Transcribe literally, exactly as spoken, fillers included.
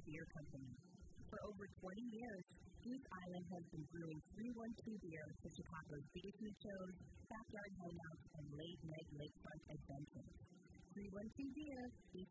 Beer Company. For over twenty years, Goose Island has been brewing three one two beer for Chicago's beer food shows, backyard hangouts, and late-night lakefront adventures. three one two Beer, East